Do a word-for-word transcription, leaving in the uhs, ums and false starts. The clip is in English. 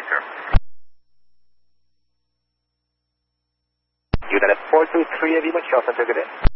sir. Unit four two three, Lima, Charleston, good day.